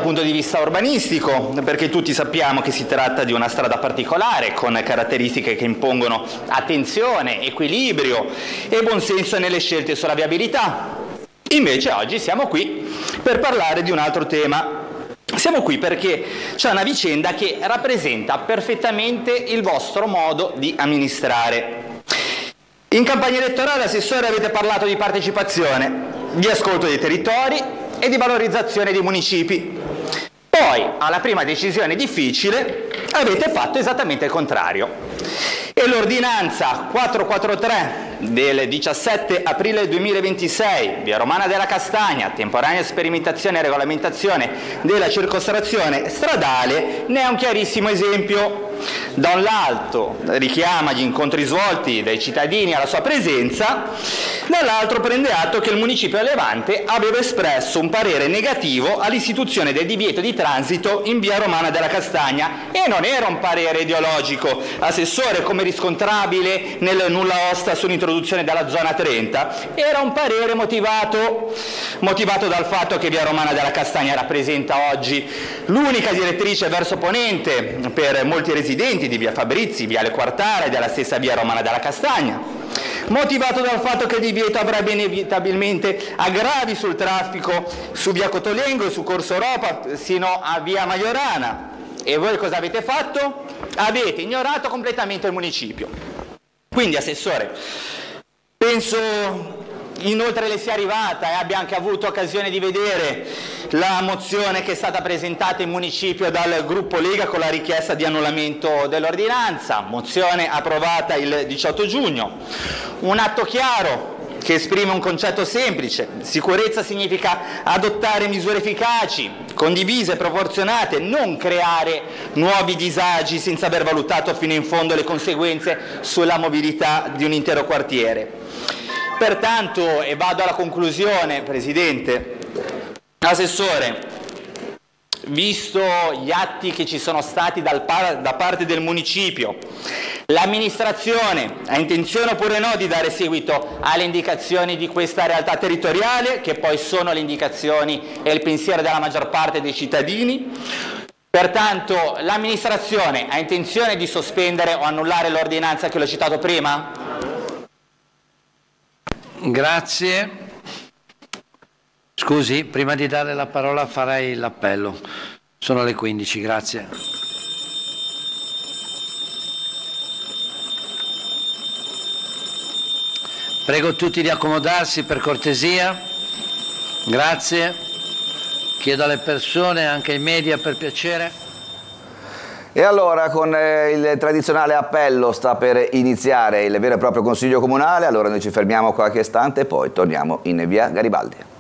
punto di vista urbanistico, perché tutti sappiamo che si tratta di una strada particolare con caratteristiche che impongono attenzione, equilibrio e buonsenso nelle scelte sulla viabilità. Invece oggi siamo qui per parlare di un altro tema. Siamo qui perché c'è una vicenda che rappresenta perfettamente il vostro modo di amministrare. In campagna elettorale, Assessore, avete parlato di partecipazione, di ascolto dei territori e di valorizzazione dei municipi. Poi, alla prima decisione difficile, avete fatto esattamente il contrario. E l'ordinanza 443 del 17 aprile 2026, via Romana della Castagna, temporanea sperimentazione e regolamentazione della circostrazione stradale, ne è un chiarissimo esempio. Da un lato richiama gli incontri svolti dai cittadini alla sua presenza, dall'altro prende atto che il municipio Levante aveva espresso un parere negativo all'istituzione del divieto di transito in via Romana della Castagna, e non era un parere ideologico, Assessore, come riscontrabile nel nulla osta sull'introduzione della zona 30, era un parere motivato dal fatto che via Romana della Castagna rappresenta oggi l'unica direttrice verso ponente per molti residenti di via Fabrizi, via Le Quartara e della stessa via Romana della Castagna, motivato dal fatto che il divieto avrebbe inevitabilmente aggravi sul traffico su via Cotolengo e su Corso Europa sino a via Majorana. E voi cosa avete fatto? Avete ignorato completamente il municipio. Quindi, Assessore, penso inoltre le sia arrivata e abbia anche avuto occasione di vedere la mozione che è stata presentata in municipio dal gruppo Lega con la richiesta di annullamento dell'ordinanza, mozione approvata il 18 giugno. Un atto chiaro che esprime un concetto semplice: sicurezza significa adottare misure efficaci, condivise e proporzionate, non creare nuovi disagi senza aver valutato fino in fondo le conseguenze sulla mobilità di un intero quartiere. Pertanto, e vado alla conclusione, Presidente, Assessore, visto gli atti che ci sono stati da parte del municipio, l'amministrazione ha intenzione oppure no di dare seguito alle indicazioni di questa realtà territoriale, che poi sono le indicazioni e il pensiero della maggior parte dei cittadini? Pertanto l'amministrazione ha intenzione di sospendere o annullare l'ordinanza che l'ho citato prima? Grazie. Scusi, prima di dare la parola farei l'appello. Sono le 15, grazie. Prego tutti di accomodarsi per cortesia. Grazie. Chiedo alle persone, anche ai media, per piacere. E allora, con il tradizionale appello, sta per iniziare il vero e proprio Consiglio Comunale. Allora noi ci fermiamo qualche istante e poi torniamo in via Garibaldi.